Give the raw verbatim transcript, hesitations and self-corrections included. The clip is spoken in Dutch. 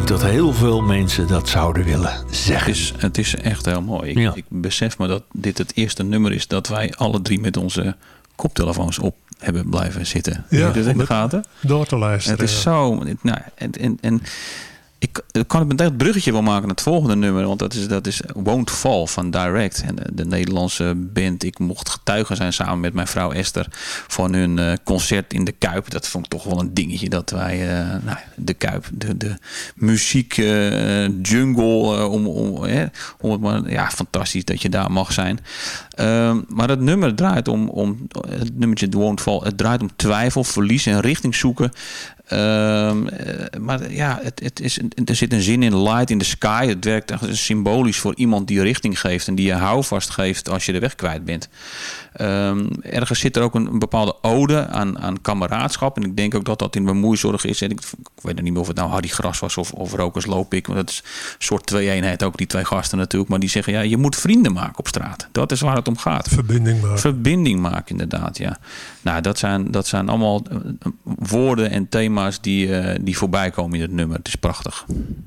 denk dat heel veel mensen dat zouden willen zeggen. Het is, het is echt heel mooi. Ik, Ja. ik besef me dat dit het eerste nummer is dat wij alle drie met onze koptelefoons op hebben blijven zitten. Ja, Heb je dit in de met- gaten? Door te luisteren. Het is zo. Nou, en, en, en ik kan ik meteen het bruggetje wel maken naar het volgende nummer. Want dat is, dat is Won't Fall van Direct. En de, de Nederlandse band. Ik mocht getuige zijn samen met mijn vrouw Esther van hun uh, concert in de Kuip. Dat vond ik toch wel een dingetje. Dat wij uh, nou, de Kuip, de, de muziek uh, jungle. Uh, om, om, eh, om het maar, ja, fantastisch dat je daar mag zijn. Uh, maar het nummer draait om, om het nummertje Won't Fall. Het draait om twijfel, verlies en richting zoeken. Um, uh, maar ja, het, het is, er zit een zin in light in the sky. Het werkt symbolisch voor iemand die richting geeft en die je houvast geeft als je de weg kwijt bent. Um, ergens zit er ook een, een bepaalde ode aan, aan kameraadschap. En ik denk ook dat dat in bemoeizorg is. En ik, ik weet niet meer of het nou Hardy Gras was of, of Rokers Lopik. Want dat is een soort twee-eenheid ook, die twee gasten natuurlijk. Maar die zeggen, ja, je moet vrienden maken op straat. Dat is waar het om gaat. Verbinding maken. Verbinding maken, inderdaad, ja. Nou, dat zijn, dat zijn allemaal woorden en thema's die, uh, die voorbij komen in het nummer. Het is prachtig.